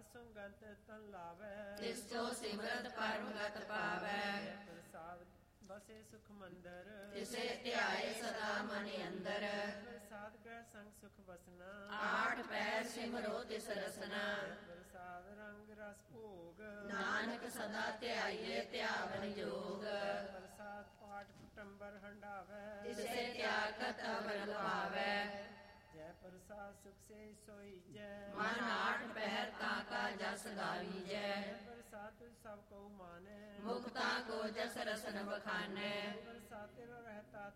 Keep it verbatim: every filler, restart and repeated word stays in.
ਸੁਗੰਧ ਤਨ ਲਾਵੈ ਤਿਸ ਜੋ ਸਿਮਰਤ ਪਰਮ ਗਤ ਪਾਵੈ ਪ੍ਰਸਾਦ ਬਸੇ ਸੁਖ ਮੰਦਰ ਤਿਸੇ ਧਿਆਏ ਸਦਾ ਮਨ ਅੰਦਰ ਪ੍ਰਸਾਦ ਗ੍ਰਹਿ ਸੰਗ ਸੁਖ ਬਸਨਾ ਆਠ ਪੈਰ ਸਿਮਰੋ ਤਿਸ ਰਸਨਾ ਪ੍ਰਸਾਦ ਰੰਗ ਰਸ ਭੋਗ ਨਾਨਕ ਸਦਾ ਧਿਆਈਏ ਧਿਆਵਨ ਜੋਗ ਪ੍ਰਸਾਦ ਪਾਠ ਕੁਟੰਬਰ ਹੰਡਾਵੈ ਤਿਸੇ ਧਿਆਕਤ ਅਵਰ ਪਾਵੈ ਜੈ ਪ੍ਰਸਾਦ ਸੁਖ ਸੇ ਸੋਈ ਜੈ ਮਨ ਆਠ ਪਹਿਰ ਤਾਂ ਕਾ ਜਸ ਗਾਵੀ ਜੈ ਪ੍ਰਸਾਦ ਤੁਝ ਸਭ ਕੋ ਮਾਨੈ ਮੁਕਤਾ ਕੋ ਜਸ ਰਸਨ ਬਖਾਨੈ